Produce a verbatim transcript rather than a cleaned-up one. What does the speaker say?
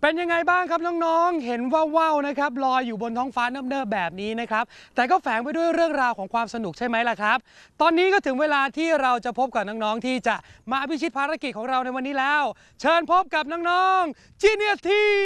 เป็นยังไงบ้างครับน้องๆ เห็นว่าว่าวนะครับลอยอยู่บนท้องฟ้าเนิบๆแบบนี้นะครับแต่ก็แฝงไปด้วยเรื่องราวของความสนุกใช่ไหมล่ะครับตอนนี้ก็ถึงเวลาที่เราจะพบกับน้องๆที่จะมาพิชิตภารกิจของเราในวันนี้แล้วเชิญพบกับน้องๆ Genius Team